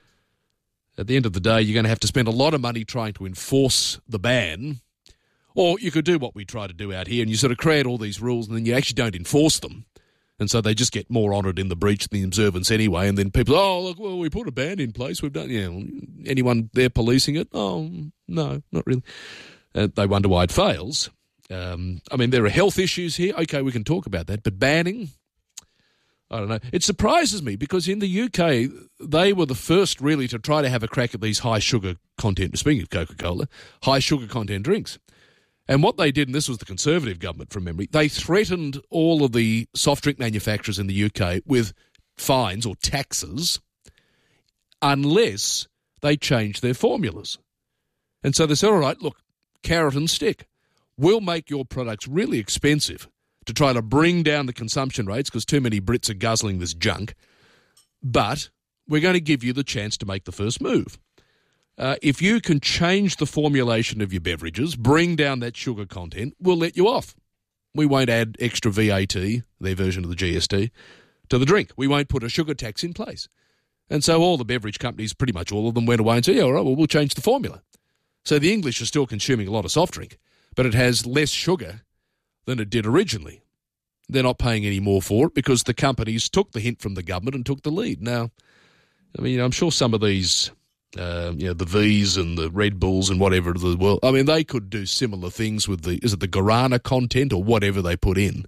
At the end of the day, you're going to have to spend a lot of money trying to enforce the ban, or you could do what we try to do out here and you sort of create all these rules and then you actually don't enforce them. And so they just get more honoured in the breach than the observance anyway. And then people, oh, look, well, we put a ban in place. We've done, yeah. Well, anyone there policing it? Oh, no, not really. They wonder why it fails. I mean, there are health issues here. Okay, we can talk about that. But banning, I don't know. It surprises me because in the UK, they were the first really to try to have a crack at these high sugar content, speaking of Coca-Cola, high sugar content drinks. And what they did, and this was the Conservative government from memory, they threatened all of the soft drink manufacturers in the UK with fines or taxes unless they changed their formulas. And so they said, all right, look, carrot and stick. We'll make your products really expensive to try to bring down the consumption rates because too many Brits are guzzling this junk, but we're going to give you the chance to make the first move. If you can change the formulation of your beverages, bring down that sugar content, we'll let you off. We won't add extra VAT, their version of the GST, to the drink. We won't put a sugar tax in place. And so all the beverage companies, pretty much all of them, went away and said, yeah, all right, well, we'll change the formula. So the English are still consuming a lot of soft drink, but it has less sugar than it did originally. They're not paying any more for it because the companies took the hint from the government and took the lead. Now, I mean, I'm sure some of these... the V's and the Red Bulls and whatever of the world. I mean, they could do similar things with the guarana content or whatever they put into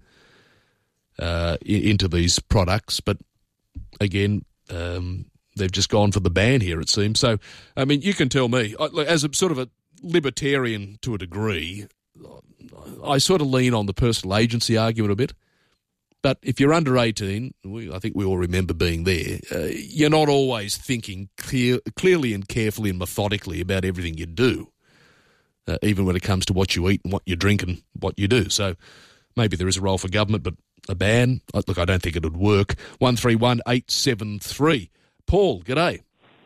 these products. But again, they've just gone for the ban here, it seems. So, I mean, you can tell me, as a sort of a libertarian to a degree, I sort of lean on the personal agency argument a bit. But if you're under 18, I think we all remember being there, you're not always thinking clearly and carefully and methodically about everything you do, even when it comes to what you eat and what you drink and what you do. So maybe there is a role for government, but a ban, look, I don't think it would work. 131873. Paul, g'day.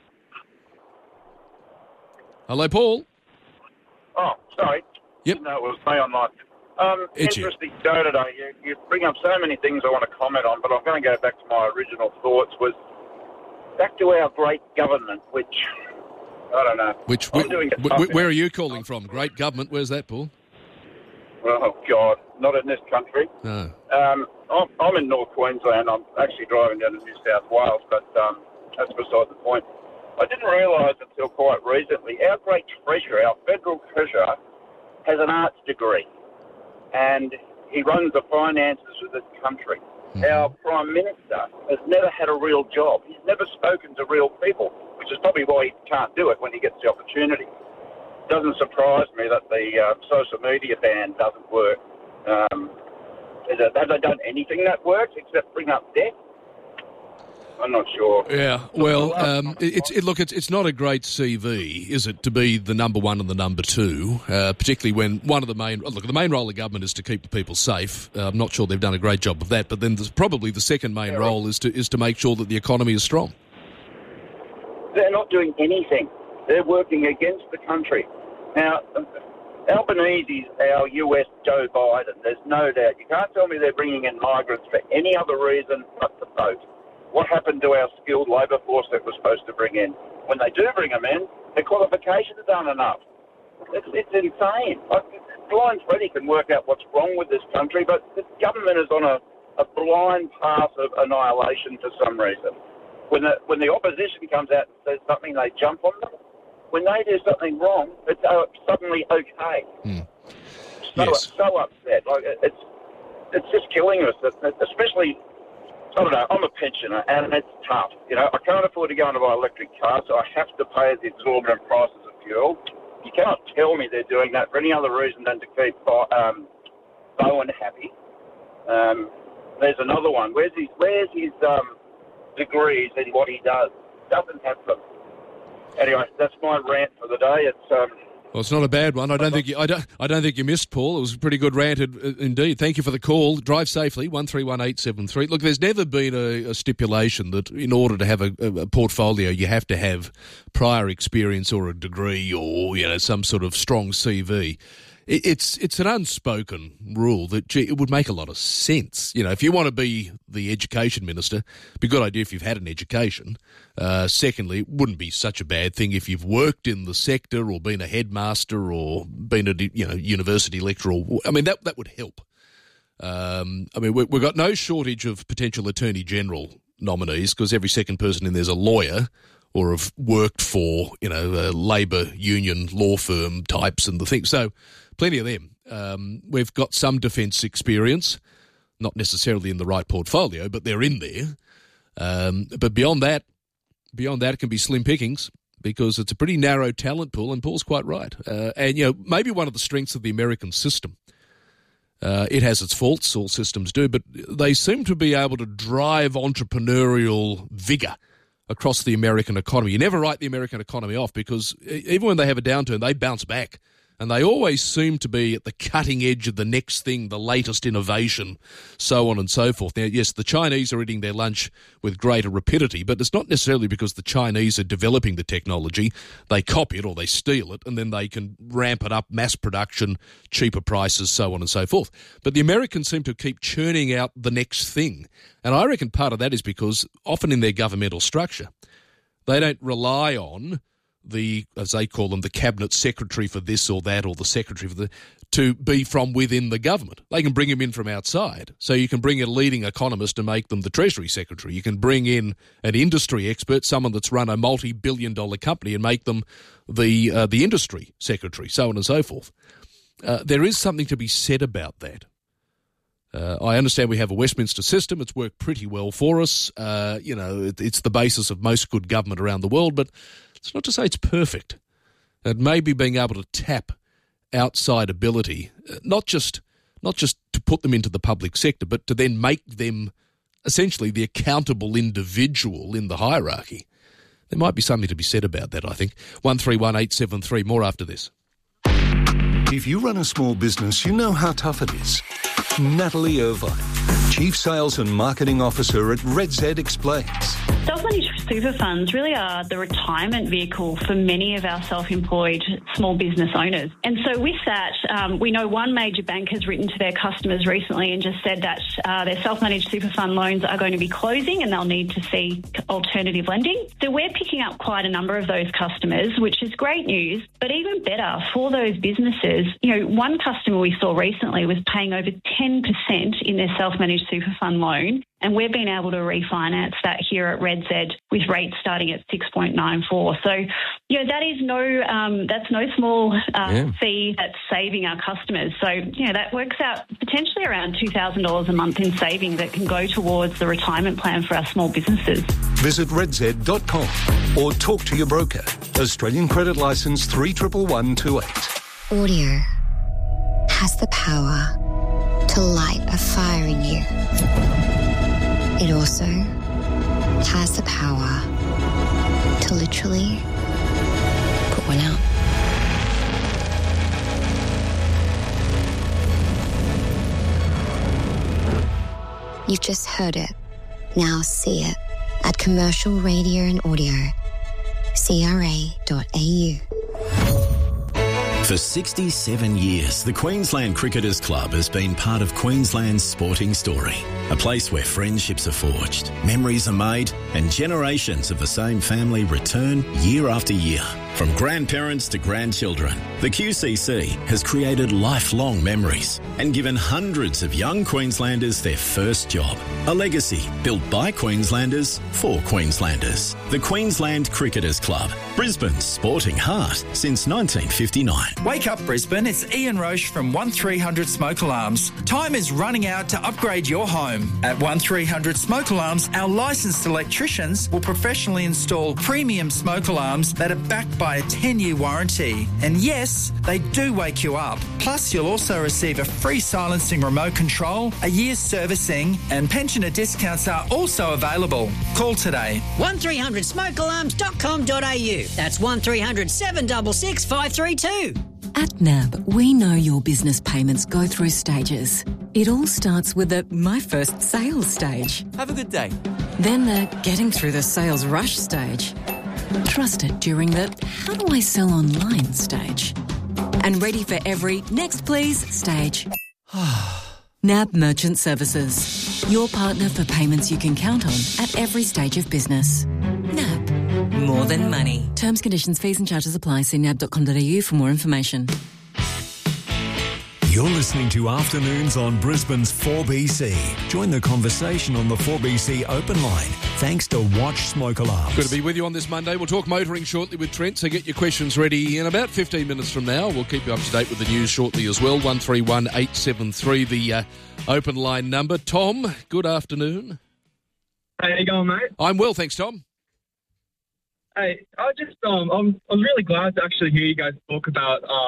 Hello, Paul. Oh, sorry. Yep. No, it was me online. Interesting show today. You bring up so many things I want to comment on, but I'm going to go back to my original thoughts, was back to our great government, which, I don't know. Where are you calling from? Great government? Where's that, Paul? Oh, God, not in this country. No. I'm in North Queensland. I'm actually driving down to New South Wales, but that's beside the point. I didn't realise until quite recently, our great treasurer, our federal treasurer, has an arts degree. And he runs the finances of this country. Mm-hmm. Our Prime Minister has never had a real job. He's never spoken to real people, which is probably why he can't do it when he gets the opportunity. It doesn't surprise me that the social media ban doesn't work. Have they done anything that works except bring up debt? I'm not sure. Yeah, well, it's not a great CV, is it, to be the number one and the number two, particularly when one of the main role of government is to keep the people safe. I'm not sure they've done a great job of that, but then probably the second main role is to make sure that the economy is strong. They're not doing anything. They're working against the country. Now, Albanese's our US Joe Biden. There's no doubt. You can't tell me they're bringing in migrants for any other reason but to vote. What happened to our skilled labour force that we're supposed to bring in? When they do bring them in, their qualifications aren't enough. It's insane. Blind Freddy can work out what's wrong with this country, but the government is on a blind path of annihilation for some reason. When the opposition comes out and says something, they jump on them. When they do something wrong, it's suddenly okay. So upset. It's just killing us, especially... I don't know, I'm a pensioner and it's tough. You know, I can't afford to go and buy an electric car, so I have to pay the exorbitant prices of fuel. You cannot tell me they're doing that for any other reason than to keep Bowen happy. There's another one. Where's his degrees in what he does. Doesn't have them. Anyway, that's my rant for the day. Well, it's not a bad one. I don't think you missed, Paul. It was a pretty good rant indeed. Thank you for the call. Drive safely, 131873. Look, there's never been a stipulation that in order to have a portfolio, you have to have prior experience or a degree or some sort of strong CV. It's an unspoken rule that it would make a lot of sense. If you want to be the education minister, it'd be a good idea if you've had an education. Secondly, it wouldn't be such a bad thing if you've worked in the sector or been a headmaster or been a university lecturer. I mean, that would help. We've got no shortage of potential Attorney General nominees because every second person in there's a lawyer or have worked for, a labour union law firm types and the thing. So plenty of them. We've got some defence experience, not necessarily in the right portfolio, but they're in there. But beyond that, it can be slim pickings because it's a pretty narrow talent pool, and Paul's quite right. Maybe one of the strengths of the American system, it has its faults, all systems do, but they seem to be able to drive entrepreneurial vigour across the American economy. You never write the American economy off because even when they have a downturn, they bounce back. And they always seem to be at the cutting edge of the next thing, the latest innovation, so on and so forth. Now, yes, the Chinese are eating their lunch with greater rapidity, but it's not necessarily because the Chinese are developing the technology. They copy it or they steal it, and then they can ramp it up, mass production, cheaper prices, so on and so forth. But the Americans seem to keep churning out the next thing. And I reckon part of that is because often in their governmental structure, they don't rely on as they call them, the cabinet secretary for this or that or the secretary for to be from within the government. They can bring him in from outside. So you can bring a leading economist and make them the Treasury Secretary. You can bring in an industry expert, someone that's run a multi-billion-dollar company, and make them the industry secretary, so on and so forth. There is something to be said about that. I understand we have a Westminster system. It's worked pretty well for us. It's the basis of most good government around the world, but it's not to say it's perfect. It may be being able to tap outside ability, not just to put them into the public sector, but to then make them essentially the accountable individual in the hierarchy. There might be something to be said about that, I think. 131873, more after this. If you run a small business, you know how tough it is. Natalie Irvine, Chief Sales and Marketing Officer at RedZ, explains. Self-managed super funds really are the retirement vehicle for many of our self-employed small business owners. And so with that, we know one major bank has written to their customers recently and just said that their self-managed super fund loans are going to be closing and they'll need to seek alternative lending. So we're picking up quite a number of those customers, which is great news, but even better for those businesses. One customer we saw recently was paying over 10% in their self-managed super fund loan, and we've been able to refinance that here at RedZ with rates starting at 6.94. So, that is that's no small fee that's saving our customers. So, that works out potentially around $2,000 a month in savings that can go towards the retirement plan for our small businesses. Visit redz.com or talk to your broker. Australian Credit Licence 31128. Audio has the power to light a fire in you. It also has the power to literally put one out. You've just heard it. Now see it at Commercial Radio and Audio. CRA.au. For 67 years, the Queensland Cricketers Club has been part of Queensland's sporting story. A place where friendships are forged, memories are made, and generations of the same family return year after year. From grandparents to grandchildren, the QCC has created lifelong memories and given hundreds of young Queenslanders their first job. A legacy built by Queenslanders for Queenslanders. The Queensland Cricketers Club, Brisbane's sporting heart since 1959. Wake up, Brisbane. It's Ian Roche from 1300 Smoke Alarms. Time is running out to upgrade your home. At 1300 Smoke Alarms, our licensed electricians will professionally install premium smoke alarms that are backed by a 10-year warranty. And yes, they do wake you up. Plus, you'll also receive a free silencing remote control, a year's servicing, and pensioner discounts are also available. Call today. 1300smokealarms.com.au. That's 1300 766 532. At NAB, we know your business payments go through stages. It all starts with the My First Sales stage. Have a good day. Then the getting through the sales rush stage. Trusted during the how do I sell online stage. And ready for every next please stage. NAB Merchant Services. Your partner for payments you can count on at every stage of business. NAB. More than money. Terms, conditions, fees and charges apply. See nab.com.au for more information. You're listening to Afternoons on Brisbane's 4BC. Join the conversation on the 4BC open line. Thanks to Watch Smoke Alarms. Good to be with you on this Monday. We'll talk motoring shortly with Trent, so get your questions ready in about 15 minutes from now. We'll keep you up to date with the news shortly as well. 131 873, the open line number. Tom, good afternoon. How you going, mate? I'm well, thanks, Tom. Hey, I was really glad to actually hear you guys talk about